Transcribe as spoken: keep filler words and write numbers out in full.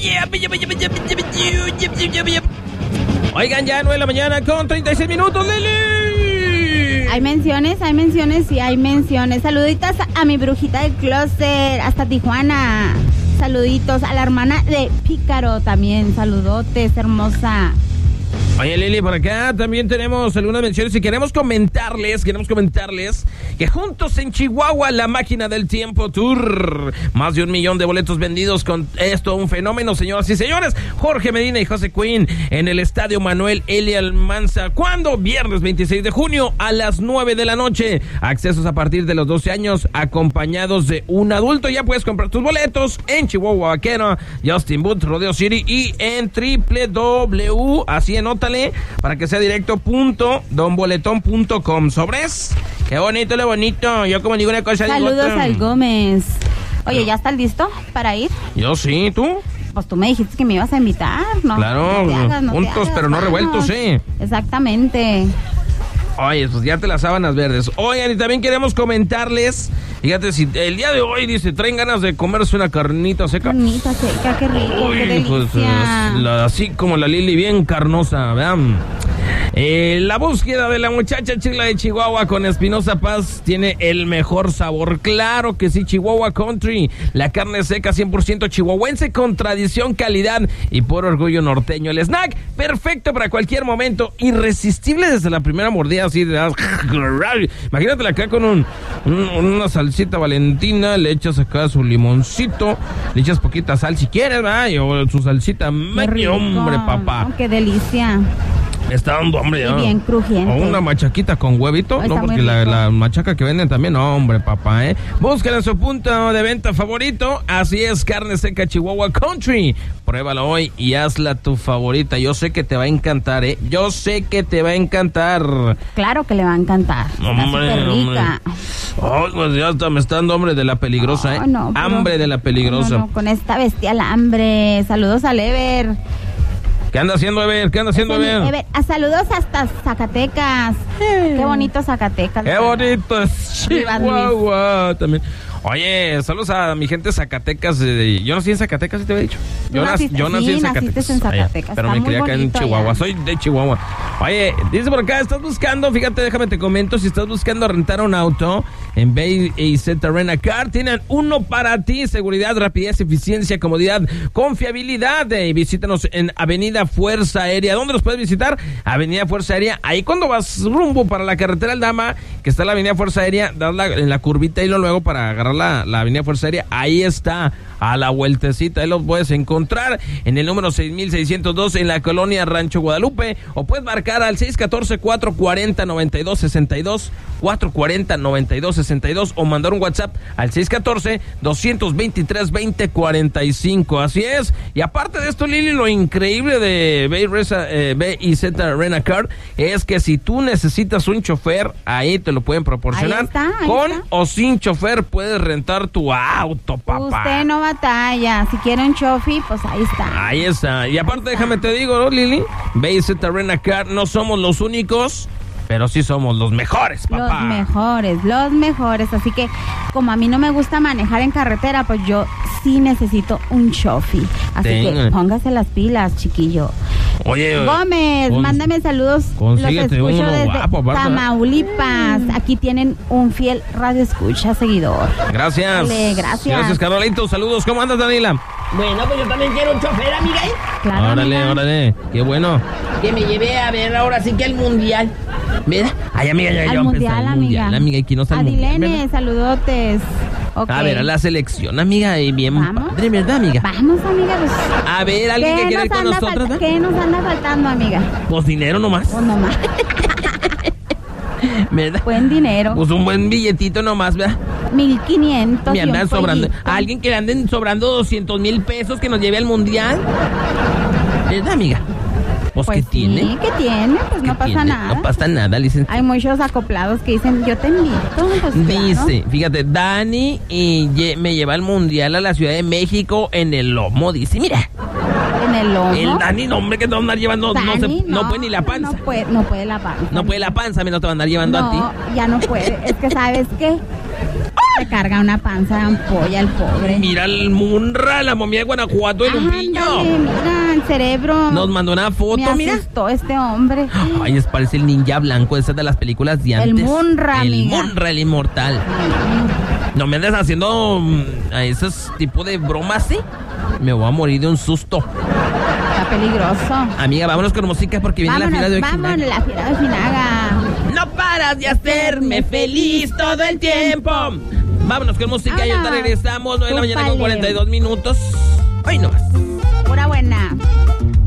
Oigan, ya nueve de la mañana con treinta y seis minutos, Lili. Hay menciones, hay menciones y hay menciones. Saluditas a mi brujita del closet, hasta Tijuana. Saluditos a la hermana de Pícaro también. Saludotes, hermosa. Oye, Lili, por acá también tenemos algunas menciones y queremos comentarles, queremos comentarles que juntos en Chihuahua, la máquina del tiempo tour, más de un millón de boletos vendidos con esto, un fenómeno, señoras y señores. Jorge Medina y José Quinn en el Estadio Manuel Eli Almanza. ¿Cuándo? Viernes veintiséis de junio a las nueve de la noche. Accesos a partir de los doce años, acompañados de un adulto. Ya puedes comprar tus boletos en Chihuahua Vaquero, Justin Booth, Rodeo City y en doble u doble u doble u, así anótale para que sea directo, punto don boletón punto com. ¿Sobres? Qué bonito, lo bonito. Yo como digo una cosa... Saludos digo, al Gómez. Oye, ¿ya estás listo para ir? Yo sí, ¿tú? Pues tú me dijiste que me ibas a invitar, ¿no? Claro, no te hagas, no juntos te hagas, pero no vamos. revueltos, sí. Exactamente. Oye, pues ya te las sábanas verdes. Oigan, y también queremos comentarles, fíjate, si el día de hoy, dice, traen ganas de comerse una carnita seca. Carnita seca, qué rico, Uy, qué delicia. Pues, la, así como la Lili, bien carnosa, ¿verdad? Eh, la búsqueda de la muchacha chila de Chihuahua con Espinosa Paz tiene el mejor sabor. Claro que sí, Chihuahua Country. La carne seca cien por ciento chihuahuense con tradición, calidad y por orgullo norteño. El snack perfecto para cualquier momento, irresistible desde la primera mordida. Así de... Imagínatela acá con un, un, una salsita valentina, le echas acá su limoncito, le echas poquita sal si quieres, ¿verdad? O su salsita, medio hombre, papá. Oh, qué delicia. Me está dando hambre ya. Y bien crujiente. O una machaquita con huevito. Oh, no, porque la, la machaca que venden también, no, hombre, papá, ¿eh? Búscala en su punto de venta favorito. Así es, carne seca Chihuahua Country. Pruébalo hoy y hazla tu favorita. Yo sé que te va a encantar, ¿eh? Yo sé que te va a encantar. Claro que le va a encantar. Hombre, está hombre. rica. Oh, pues ya está, me está dando hambre de la peligrosa, No, ¿eh? no, pero- hambre de la peligrosa. No, no, con esta bestial hambre. Saludos al Ever. ¿Qué anda haciendo, Ever? ¿Qué anda haciendo, Ese, Ever? Ever, a saludos hasta Zacatecas. Qué bonito Zacatecas. Qué bonito es Viva Luis. Chihuahua también. Oye, saludos a mi gente de Zacatecas. eh, Yo nací en Zacatecas, ¿sí te había dicho? Tú Yo, nací, naciste- yo nací sí, en Zacatecas. naciste en Zacatecas. Allá, pero Está me muy crié acá en bonito Chihuahua. allá. Soy de Chihuahua. Oye, dice por acá, estás buscando, fíjate, déjame te comento, si estás buscando rentar un auto en Bay y Z Rent-A-Car, tienen uno para ti: seguridad, rapidez, eficiencia, comodidad, confiabilidad. Eh, y visítanos en Avenida Fuerza Aérea. ¿Dónde los puedes visitar? Avenida Fuerza Aérea. Ahí cuando vas rumbo para la carretera Aldama, que está la Avenida Fuerza Aérea, das la, en la curvita y luego para agarrar la, la Avenida Fuerza Aérea, ahí está, a la vueltecita. Ahí los puedes encontrar en el número seis mil seiscientos dos en la colonia Rancho Guadalupe, o puedes marcar al seis uno cuatro, cuatro cuatro cero, nueve dos seis dos, cuatro cuatro cero, nueve dos seis dos, o mandar un WhatsApp al seis uno cuatro, dos dos tres, dos cero cuatro cinco. Así es. Y aparte de esto, Lili, lo increíble de Bay, Reza, eh, Bay y Z Rent-A-Car es que si tú necesitas un chofer, ahí te lo pueden proporcionar. Ahí está, ahí Con está. o sin chofer puedes rentar tu auto, papá. Usted no batalla. Si quiere un chofi, pues ahí está. Ahí está. Y aparte, déjame te digo, ¿no, Lili? Bay y Z Rent-A-Car no somos los únicos, pero sí somos los mejores, papá. Los mejores, los mejores. Así que, como a mí no me gusta manejar en carretera, pues yo sí necesito un chofi. Así Tenga. que póngase las pilas, chiquillo. Oye, Gómez, cons- mándame saludos. Los consíguete escucho uno desde guapo, aparte. Tamaulipas. Aquí tienen un fiel radio escucha seguidor. gracias. Dale, gracias. Gracias, Carolito. Saludos. ¿Cómo andas, Danila? Bueno, pues yo también quiero un chofer, amiga, ¿eh? Claro, órale, amiga. órale. Qué bueno. Que me lleve a ver ahora sí que el mundial. ¿Verdad? Ay, amiga, ya, ya Al va a mundial, empezar el amiga. mundial, amiga. ¿Y quién no está A el mundial, Dilene, verdad? saludotes. Ok. A ver, a la selección, amiga, y bien Vamos. padre, ¿verdad, amiga? Vamos, amiga. Pues, A ver, alguien que ¿qué, quiere ir nos con anda nosotros, fal- ¿verdad? ¿Qué nos anda faltando, amiga? Pues dinero nomás, Pues nomás, ¿verdad? buen dinero. Pues un buen billetito nomás, ¿verdad? Mil quinientos. Me y un andan sobrando. pollito. A alguien que le anden sobrando doscientos mil pesos que nos lleve al mundial. ¿Verdad, amiga? Pues, Pues ¿qué sí, tiene? ¿qué tiene? Pues ¿Qué no pasa tiene? nada. No pasa nada, dicen. Hay muchos acoplados que dicen, yo te invito. Pues, Dice, claro. fíjate, Dani y ye- me lleva al mundial a la Ciudad de México en el lomo. Dice, mira, En el lomo. el Dani, no, hombre, que te va a andar llevando, no, se- Dani, no puede ni la panza. No puede, no puede la panza. No puede la panza, menos te va a andar llevando a ti. No, ya no puede. Es que, ¿sabes qué? Se carga una panza de ampolla el pobre. Mira el Munra, la momia de Guanajuato, el Lumpiño. Ándale, mira, el cerebro. Nos mandó una foto, Me mira. asustó este hombre. Ay, es parece el ninja blanco ese de las películas de El antes. Munra, El amiga. Munra, el inmortal. No me andes haciendo mm, a esos tipos de bromas, ¿sí? Me voy a morir de un susto. Está peligroso. Amiga, vámonos con música porque viene Vámonos, la fila de vámonos, Ojinaga. la fiera de Ojinaga. No paras de hacerme feliz todo el tiempo. Vámonos con música y ahorita Vámonos. regresamos. nueve de la mañana con Túpale. cuarenta y dos minutos. Hoy nomás. Pura buena.